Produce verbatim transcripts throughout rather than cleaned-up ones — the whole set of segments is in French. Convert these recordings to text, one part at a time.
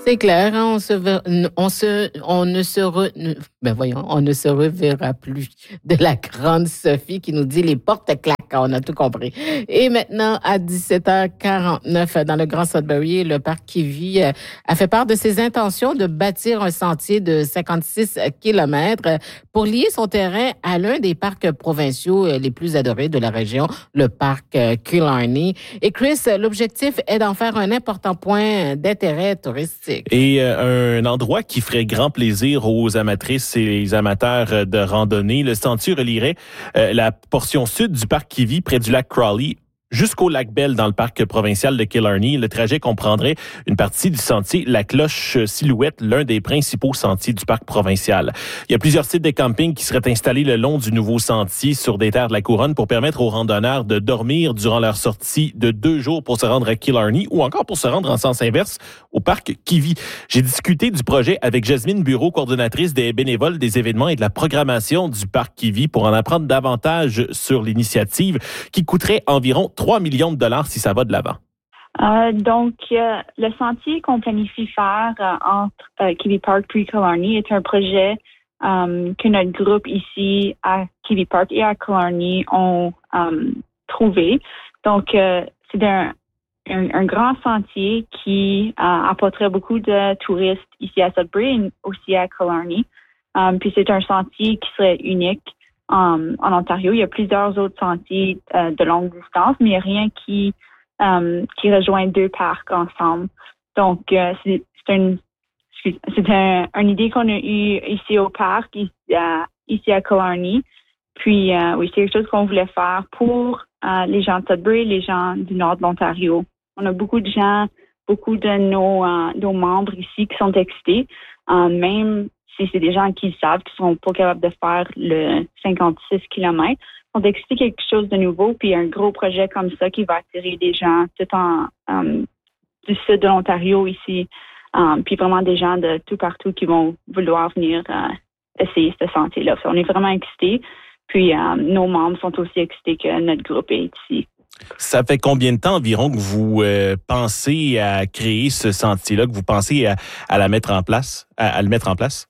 C'est clair, hein, on se ver- on se on ne se re- ne- ben voyons, on ne se reverra plus de la grande Sophie qui nous dit les portes claquent. On a tout compris. Et maintenant, à dix-sept heures quarante-neuf, dans le Grand Sudbury, le parc Kiwi euh, a fait part de ses intentions de bâtir un sentier de cinquante-six kilomètres pour lier son terrain à l'un des parcs provinciaux euh, les plus adorés de la région, le parc euh, Killarney. Et Chris, l'objectif est d'en faire un important point d'intérêt touristique. Et euh, un endroit qui ferait grand plaisir aux amatrices et les amateurs de randonnée. Le sentier relierait euh, la portion sud du parc Kiwi près du lac Crawley jusqu'au lac Bell dans le parc provincial de Killarney. Le trajet comprendrait une partie du sentier La Cloche Silhouette, l'un des principaux sentiers du parc provincial. Il y a plusieurs sites de camping qui seraient installés le long du nouveau sentier sur des terres de la Couronne pour permettre aux randonneurs de dormir durant leur sortie de deux jours pour se rendre à Killarney ou encore pour se rendre en sens inverse au parc Kiwi. J'ai discuté du projet avec Jasmine Bureau, coordonnatrice des bénévoles des événements et de la programmation du parc Kiwi pour en apprendre davantage sur l'initiative qui coûterait environ trois millions de dollars si ça va de l'avant. Euh, donc, euh, le sentier qu'on planifie faire euh, entre euh, Kiwi Park puis Killarney est un projet euh, que notre groupe ici à Kiwi Park et à Killarney ont euh, trouvé. Donc, euh, c'est un, un, un grand sentier qui euh, apporterait beaucoup de touristes ici à Sudbury et aussi à Killarney. Um, puis c'est un sentier qui serait unique um, en Ontario. Il y a plusieurs autres sentiers euh, de longue distance, mais il n'y a rien qui um, qui rejoint deux parcs ensemble. Donc euh, c'est, c'est une c'est un, une idée qu'on a eue ici au parc, ici à, ici à Killarney. Puis euh, oui, c'est quelque chose qu'on voulait faire pour euh, les gens de Sudbury, les gens du nord de l'Ontario. On a beaucoup de gens, beaucoup de nos, euh, nos membres ici qui sont excités, euh, même si c'est des gens qui savent qu'ils sont pas capables de faire le cinquante-six kilomètres, sont excités quelque chose de nouveau, puis un gros projet comme ça qui va attirer des gens tout en um, du sud de l'Ontario ici, um, puis vraiment des gens de tout partout qui vont vouloir venir uh, essayer ce sentier-là. On est vraiment excités, puis um, nos membres sont aussi excités que notre groupe est ici. Ça fait combien de temps environ que vous euh, pensez à créer ce sentier-là, que vous pensez à, à la mettre en place, à, à le mettre en place?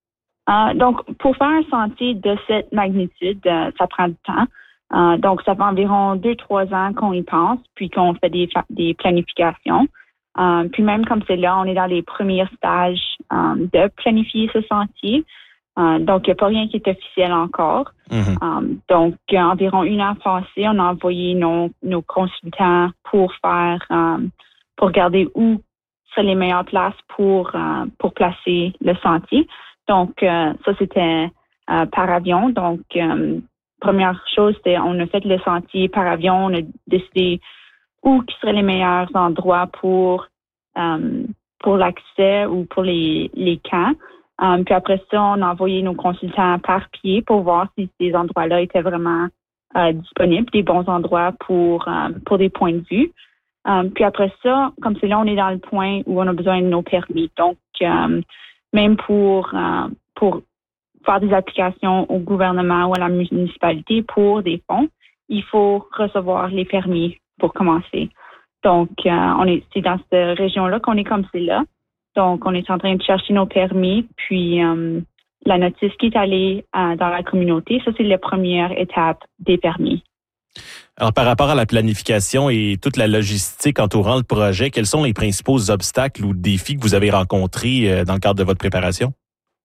Uh, donc, pour faire un sentier de cette magnitude, uh, ça prend du temps. Uh, donc, ça fait environ deux, trois ans qu'on y pense, puis qu'on fait des, des planifications. Uh, puis même comme c'est là, on est dans les premiers stages um, de planifier ce sentier. Uh, donc, il n'y a pas rien qui est officiel encore. Mm-hmm. Um, donc, euh, environ une heure passée, on a envoyé nos, nos consultants pour faire, um, pour regarder où seraient les meilleures places pour, uh, pour placer le sentier. Donc, euh, ça, c'était euh, par avion. Donc, euh, première chose, c'était on a fait le sentier par avion. On a décidé où qui seraient les meilleurs endroits pour euh, pour l'accès ou pour les, les camps. Um, puis après ça, on a envoyé nos consultants par pied pour voir si ces endroits-là étaient vraiment euh, disponibles, des bons endroits pour euh, pour des points de vue. Um, puis après ça, comme c'est là, on est dans le point où on a besoin de nos permis. Donc, um, même pour euh, pour faire des applications au gouvernement ou à la municipalité pour des fonds, il faut recevoir les permis pour commencer. Donc, euh, on est c'est dans cette région-là qu'on est comme c'est là. Donc, on est en train de chercher nos permis, puis euh, la notice qui est allée euh, dans la communauté, ça, c'est la première étape des permis. Alors, par rapport à la planification et toute la logistique entourant le projet, quels sont les principaux obstacles ou défis que vous avez rencontrés euh, dans le cadre de votre préparation?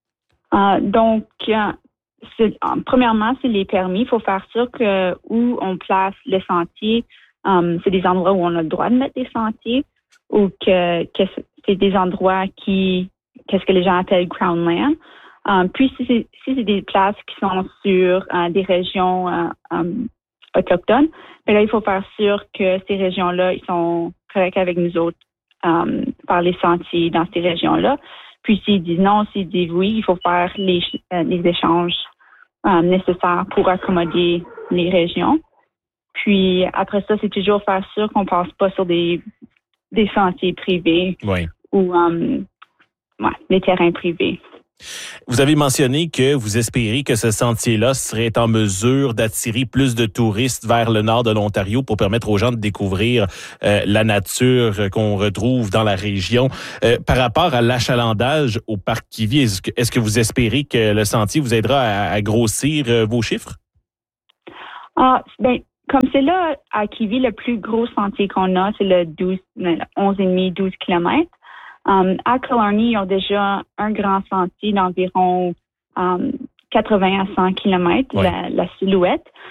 Euh, donc, euh, c'est, euh, premièrement, c'est les permis. Il faut faire sûr que où on place le sentier, euh, c'est des endroits où on a le droit de mettre des sentiers ou que, que c'est des endroits qui, qu'est-ce que les gens appellent Crown Land. Um, puis, si c'est, si c'est des places qui sont sur euh, des régions euh, um, autochtones, mais là, il faut faire sûr que ces régions-là, ils sont corrects avec nous autres um, par les sentiers dans ces régions-là. Puis, s'ils disent non, s'ils disent oui, il faut faire les, euh, les échanges euh, nécessaires pour accommoder les régions. Puis, après ça, c'est toujours faire sûr qu'on passe pas sur des, des sentiers privés oui. ou um, ouais, des terrains privés. Vous avez mentionné que vous espérez que ce sentier-là serait en mesure d'attirer plus de touristes vers le nord de l'Ontario pour permettre aux gens de découvrir euh, la nature qu'on retrouve dans la région. Euh, par rapport à l'achalandage au parc Kiwi, est-ce que, est-ce que vous espérez que le sentier vous aidera à, à grossir euh, vos chiffres? Ah, ben, comme c'est là à Kiwi, le plus gros sentier qu'on a, c'est le douze, le onze virgule cinq douze kilomètres. Um, à Killarney, ils ont déjà un grand sentier d'environ um, quatre-vingts à cent kilomètres, ouais. la, la Silhouette.